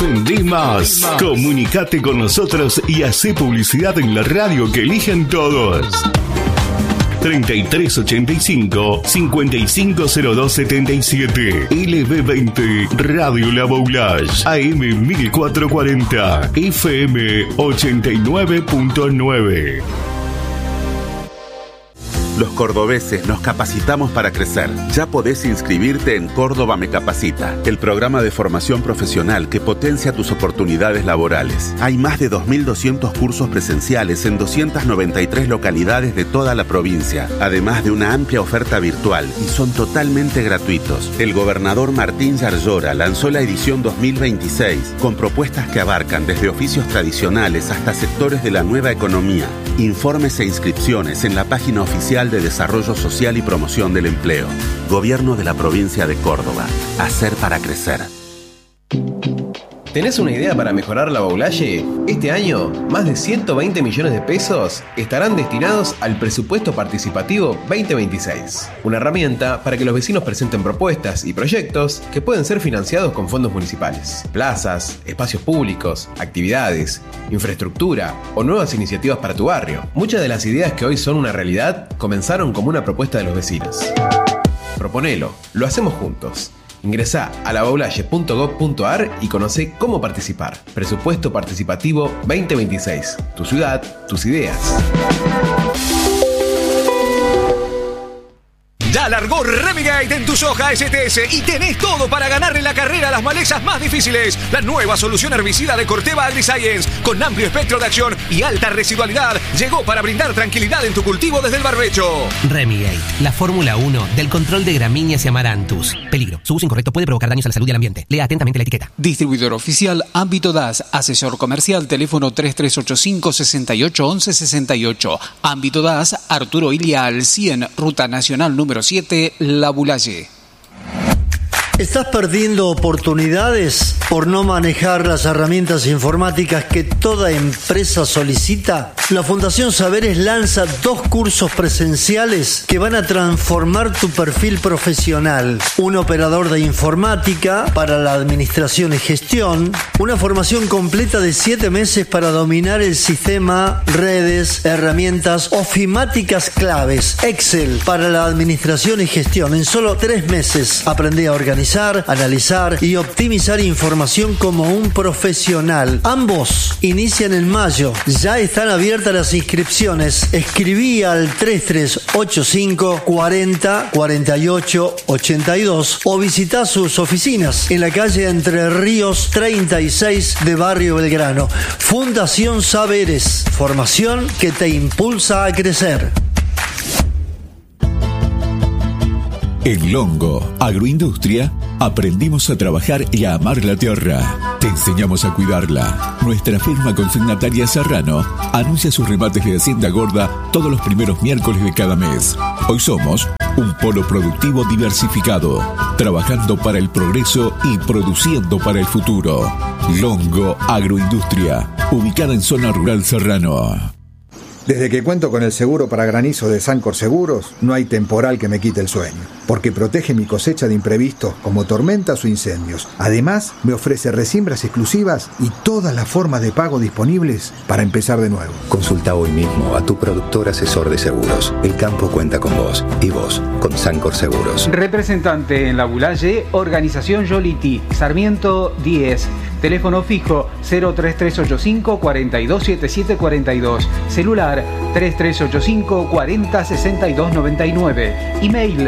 Vendí más. Comunicate con nosotros y hacé publicidad en la radio que eligen todos. 3385-550277. LB20 Radio La Boulage. AM 1440. FM 89.9. Los cordobeses nos capacitamos para crecer. Ya podés inscribirte en Córdoba Me Capacita, el programa de formación profesional que potencia tus oportunidades laborales. Hay más de 2.200 cursos presenciales en 293 localidades de toda la provincia, además de una amplia oferta virtual, y son totalmente gratuitos. El gobernador Martín Yarlora lanzó la edición 2026 con propuestas que abarcan desde oficios tradicionales hasta sectores de la nueva economía. Informes e inscripciones en la página oficial de Desarrollo Social y Promoción del Empleo. Gobierno de la Provincia de Córdoba. Hacer para crecer. ¿Tenés una idea para mejorar la Boulaye? Este año, más de 120 millones de pesos estarán destinados al Presupuesto Participativo 2026. Una herramienta para que los vecinos presenten propuestas y proyectos que pueden ser financiados con fondos municipales. Plazas, espacios públicos, actividades, infraestructura o nuevas iniciativas para tu barrio. Muchas de las ideas que hoy son una realidad comenzaron como una propuesta de los vecinos. Proponelo, lo hacemos juntos. Ingresá a laboulaye.gov.ar y conocé cómo participar. Presupuesto Participativo 2026. Tu ciudad, tus ideas. Ya largó Remigate en tu soja STS y tenés todo para ganarle la carrera a las malezas más difíciles. La nueva solución herbicida de Corteva AgriScience, con amplio espectro de acción y alta residualidad, llegó para brindar tranquilidad en tu cultivo desde el barbecho. Remigate, la Fórmula 1 del control de gramíneas y amaranthus. Peligro, su uso incorrecto puede provocar daños a la salud y al ambiente. Lea atentamente la etiqueta. Distribuidor oficial Ámbito DAS, asesor comercial, teléfono 3385-681168. Ámbito DAS, Arturo Ilia al 100, Ruta Nacional número 7, La Boulaye. ¿Estás perdiendo oportunidades por no manejar las herramientas informáticas que toda empresa solicita? La Fundación Saberes lanza 2 cursos presenciales que van a transformar tu perfil profesional. Un operador de informática para la administración y gestión. Una formación completa de 7 meses para dominar el sistema, redes, herramientas ofimáticas claves. Excel para la administración y gestión. En solo 3 meses aprendí a organizar, analizar y optimizar información como un profesional. Ambos inician en mayo. Ya están abiertas las inscripciones. Escribí al 3385 40 48 82 o visita sus oficinas en la calle Entre Ríos 36 de Barrio Belgrano. Fundación Saberes. Formación que te impulsa a crecer. En Longo Agroindustria aprendimos a trabajar y a amar la tierra. Te enseñamos a cuidarla. Nuestra firma consignataria Serrano anuncia sus remates de Hacienda Gorda todos los primeros miércoles de cada mes. Hoy somos un polo productivo diversificado, trabajando para el progreso y produciendo para el futuro. Longo Agroindustria, ubicada en zona rural Serrano. Desde que cuento con el seguro para granizo de Sancor Seguros, no hay temporal que me quite el sueño, porque protege mi cosecha de imprevistos como tormentas o incendios. Además, me ofrece resiembras exclusivas y todas las formas de pago disponibles para empezar de nuevo. Consulta hoy mismo a tu productor asesor de seguros. El campo cuenta con vos y vos con Sancor Seguros. Representante en La Boulaye, Organización Yoliti, Sarmiento 10. Teléfono fijo 03385 427742. Celular 3385 40 62 99. Email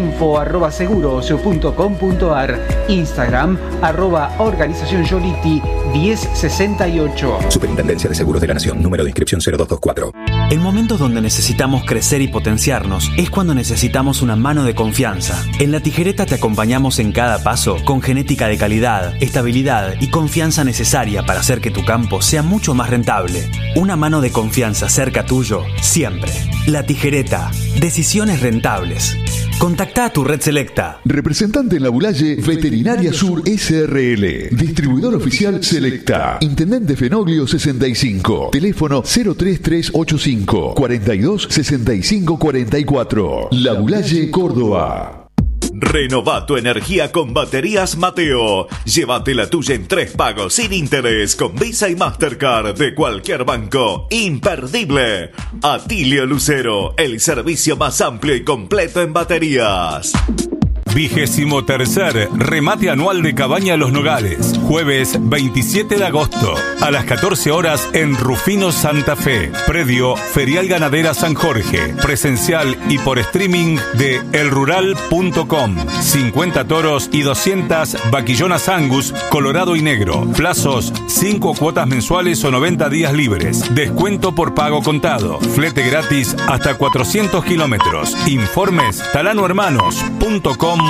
info@seguros.com.ar. Instagram @Organización Yoliti 1068. Superintendencia de Seguros de la Nación. Número de inscripción 0224. En momentos donde necesitamos crecer y potenciarnos es cuando necesitamos una mano de confianza. En La Tijereta te acompañamos en cada paso con genética de calidad, estabilidad y confianza necesaria para hacer que tu campo sea mucho más rentable. Una mano de confianza cerca tuyo, siempre. La Tijereta. Decisiones rentables. Contactá a tu red selecta. Representante en La Boulaye, Veterinaria Sur SRL. Distribuidor oficial Selecta. Intendente Fenoglio 65. Teléfono 03385 42 65 44. La Boulaye, Córdoba. Renová tu energía con baterías Mateo. Llévate la tuya en 3 pagos sin interés con Visa y Mastercard de cualquier banco. Imperdible. Atilio Lucero, el servicio más amplio y completo en baterías. 23º remate anual de Cabaña Los Nogales, jueves 27 de agosto a las 14 horas en Rufino Santa Fe, predio Ferial Ganadera San Jorge, presencial y por streaming de elrural.com. 50 toros y 200 vaquillonas Angus, colorado y negro. Plazos 5 cuotas mensuales o 90 días libres. Descuento por pago contado. Flete gratis hasta 400 kilómetros. Informes talanohermanos.com.ar.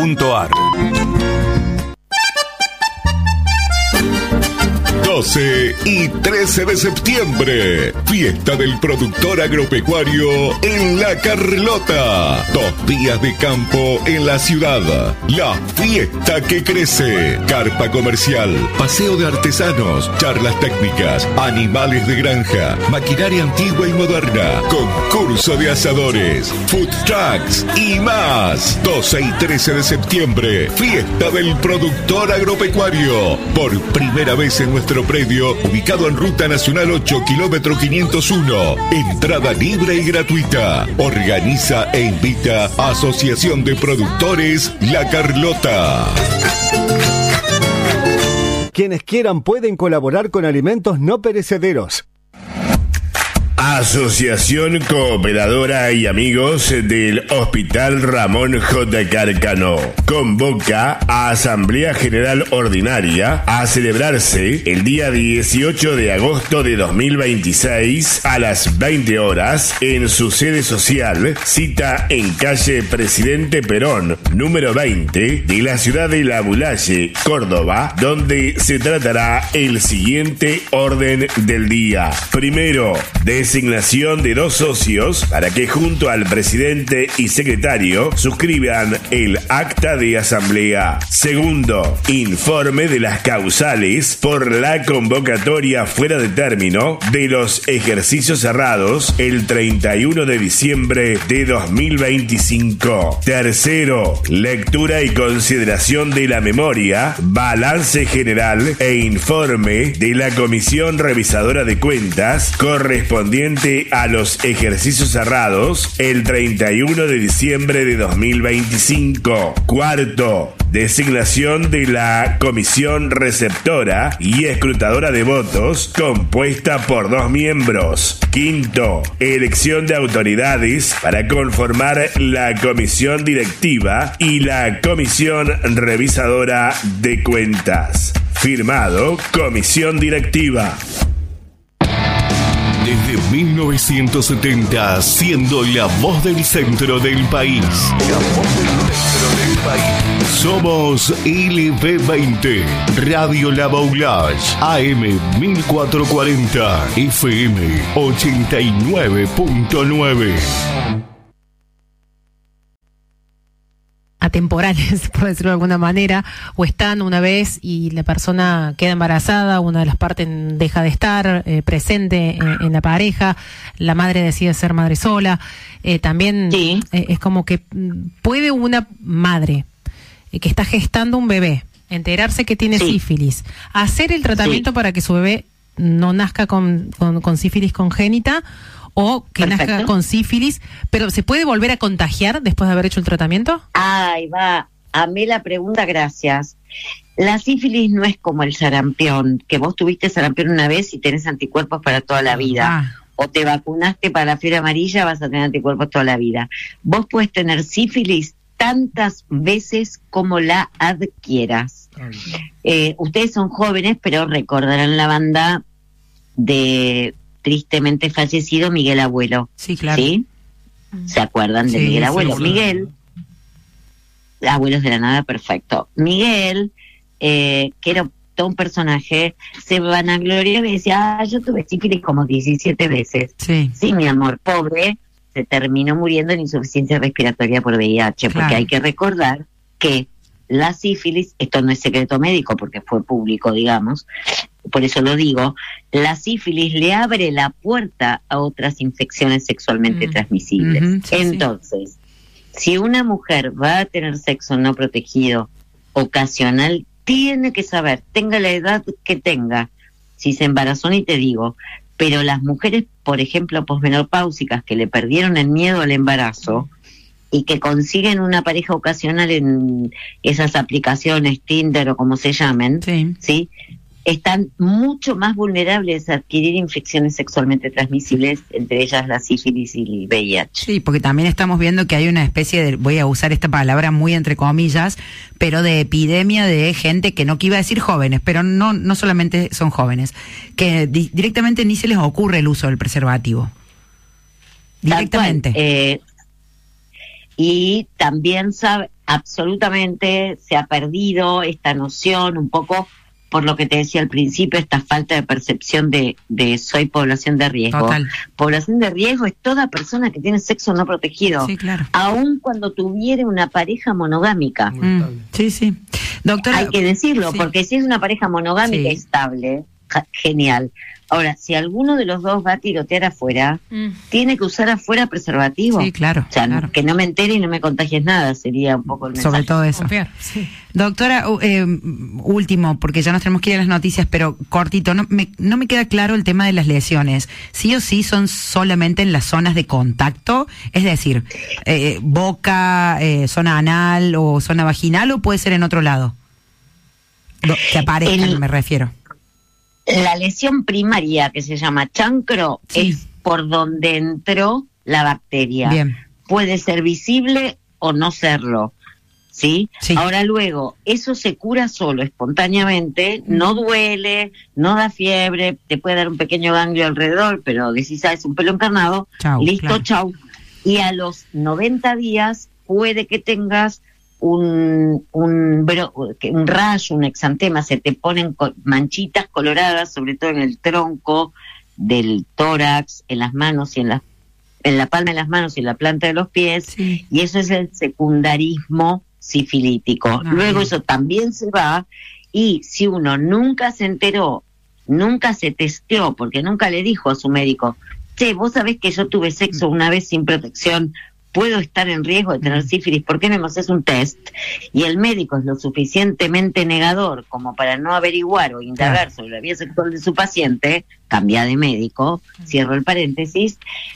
12 y 13 de septiembre, fiesta del productor agropecuario en La Carlota. 2 días de campo en la ciudad. La fiesta que crece. Carpa comercial, paseo de artesanos, charlas técnicas, animales de granja, maquinaria antigua y moderna, concurso de asadores, food trucks y más. 12 y 13 de septiembre, fiesta del productor agropecuario. Por primera vez en nuestro predio, ubicado en Ruta Nacional 8, kilómetro 501. Entrada libre y gratuita. Organiza e invita Asociación de Productores La Carlota. Quienes quieran pueden colaborar con alimentos no perecederos. Asociación Cooperadora y Amigos del Hospital Ramón J. Carcano convoca a Asamblea General Ordinaria a celebrarse el día 18 de agosto de 2026 a las 20 horas en su sede social, cita en calle Presidente Perón, número 20 de la ciudad de La Bulaye, Córdoba, donde se tratará el siguiente orden del día. Primero, designación de 2 socios para que junto al presidente y secretario suscriban el acta de asamblea. Segundo, informe de las causales por la convocatoria fuera de término de los ejercicios cerrados el 31 de diciembre de 2025. Tercero, lectura y consideración de la memoria, balance general e informe de la Comisión Revisadora de Cuentas correspondiente a los ejercicios cerrados el 31 de diciembre de 2025. Cuarto, designación de la comisión receptora y escrutadora de votos compuesta por 2 miembros. Quinto, elección de autoridades para conformar la comisión directiva y la comisión revisadora de cuentas. Firmado, Comisión Directiva. Desde 1970, siendo la voz del centro del país. Somos LB20, Radio La Baulage, AM 1440, FM 89.9. Atemporales, por decirlo de alguna manera, o están una vez y la persona queda embarazada, una de las partes deja de estar presente en la pareja, la madre decide ser madre sola, también es como que puede una madre que está gestando un bebé enterarse que tiene sífilis, hacer el tratamiento para que su bebé no nazca con sífilis congénita, o que nazca con sífilis, pero ¿se puede volver a contagiar después de haber hecho el tratamiento? Ahí va, amé la pregunta, gracias. La sífilis no es como el sarampión, que vos tuviste sarampión una vez y tenés anticuerpos para toda la vida. O te vacunaste para la fiebre amarilla, vas a tener anticuerpos toda la vida. Vos puedes tener sífilis tantas veces como la adquieras. Ustedes son jóvenes, pero recordarán la banda de tristemente fallecido Miguel Abuelo. Sí, claro. ¿Sí? ¿Se acuerdan de Miguel Abuelo? Sí, Miguel, Abuelos de la Nada, perfecto. Miguel, que era todo un personaje, se vanagloriaba y decía, yo tuve sífilis como 17 veces. Sí, mi amor, pobre, se terminó muriendo en insuficiencia respiratoria por VIH, porque hay que recordar que la sífilis, esto no es secreto médico porque fue público, digamos, por eso lo digo, la sífilis le abre la puerta a otras infecciones sexualmente transmisibles. Entonces, Si una mujer va a tener sexo no protegido ocasional, tiene que saber, tenga la edad que tenga, si se embarazó ni te digo, pero las mujeres, por ejemplo, posmenopáusicas, que le perdieron el miedo al embarazo y que consiguen una pareja ocasional en esas aplicaciones, Tinder o como se llamen, ¿sí? Están mucho más vulnerables a adquirir infecciones sexualmente transmisibles, entre ellas la sífilis y el VIH. Sí, porque también estamos viendo que hay una especie de, voy a usar esta palabra muy entre comillas, pero de epidemia de gente que no iba a decir jóvenes, pero no solamente son jóvenes, que directamente ni se les ocurre el uso del preservativo. Directamente. Y también absolutamente se ha perdido esta noción un poco, por lo que te decía al principio, esta falta de percepción de soy población de riesgo. Total. Población de riesgo es toda persona que tiene sexo no protegido. Sí, claro. Aun cuando tuviera una pareja monogámica. Sí. Doctora, hay que decirlo, porque si es una pareja monogámica estable, genial. Ahora, si alguno de los dos va a tirotear afuera, tiene que usar afuera preservativo. Sí, claro. O sea, que no me entere y no me contagies nada, sería un poco el mensaje. Sobre todo eso. Doctora, último, porque ya nos tenemos que ir a las noticias, pero cortito, no me queda claro el tema de las lesiones. ¿Sí o sí son solamente en las zonas de contacto? Es decir, boca, zona anal o zona vaginal, ¿o puede ser en otro lado? Que aparezcan, me refiero. La lesión primaria, que se llama chancro, es por donde entró la bacteria. Bien. Puede ser visible o no serlo, ¿sí? Ahora luego, eso se cura solo, espontáneamente, no duele, no da fiebre, te puede dar un pequeño ganglio alrededor, pero decís, es un pelo encarnado, listo, chau. Y a los 90 días puede que tengas un rayo, un exantema, se te ponen manchitas coloradas, sobre todo en el tronco del tórax, en las manos y en la palma de las manos y en la planta de los pies, y eso es el secundarismo sifilítico. Luego eso también se va, y si uno nunca se enteró, nunca se testeó, porque nunca le dijo a su médico, che, vos sabés que yo tuve sexo una vez sin protección, puedo estar en riesgo de tener sífilis, ¿por qué no me haces un test? Y el médico es lo suficientemente negador como para no averiguar o indagar sobre la vida sexual de su paciente, cambia de médico, cierro el paréntesis,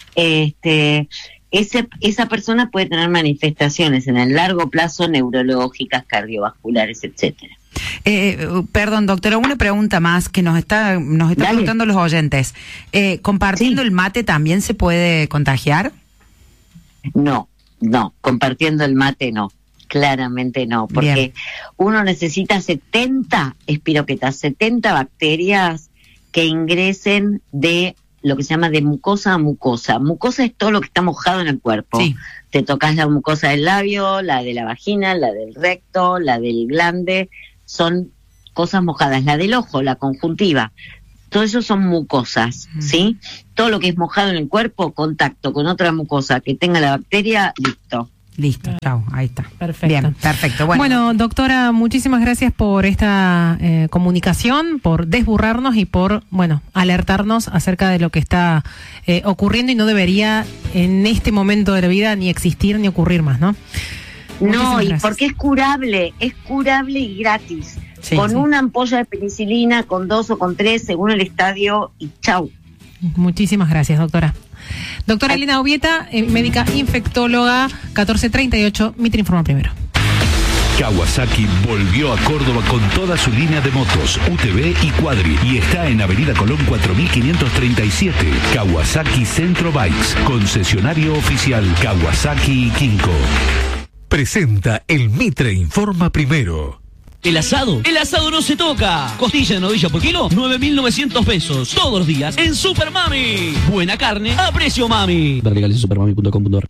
esa persona puede tener manifestaciones en el largo plazo neurológicas, cardiovasculares, etcétera. Perdón, doctora, una pregunta más que nos está preguntando los oyentes. ¿Compartiendo el mate también se puede contagiar? No, compartiendo el mate no, claramente no, porque uno necesita 70 espiroquetas, 70 bacterias que ingresen de lo que se llama de mucosa a mucosa. Mucosa es todo lo que está mojado en el cuerpo. Te tocas la mucosa del labio, la de la vagina, la del recto, la del glande, son cosas mojadas. La del ojo, la conjuntiva. Todo eso son mucosas, ¿sí? Todo lo que es mojado en el cuerpo, contacto con otra mucosa que tenga la bacteria, Listo, chao, ahí está. Perfecto. Bien, perfecto. Bueno, doctora, muchísimas gracias por esta comunicación, por desburrarnos y por, alertarnos acerca de lo que está ocurriendo y no debería en este momento de la vida ni existir ni ocurrir más, ¿no? No, y porque es curable y gratis. Con una ampolla de penicilina, con 2 o con 3, según el estadio, y chau. Muchísimas gracias, doctora. Doctora Elena Obieta, médica infectóloga, 1438, Mitre Informa Primero. Kawasaki volvió a Córdoba con toda su línea de motos, UTV y Quadri, y está en Avenida Colón 4537. Kawasaki Centro Bikes, concesionario oficial Kawasaki y Kinko. Presenta el Mitre Informa Primero. ¿El asado? ¡El asado no se toca! Costilla de novilla por kilo, 9.900 pesos. Todos los días en Super Mami. Buena carne a precio mami. Ver legales en supermami.com.ar.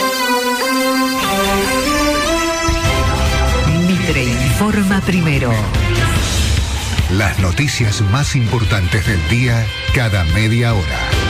Mitre Informa Primero. Las noticias más importantes del día cada media hora.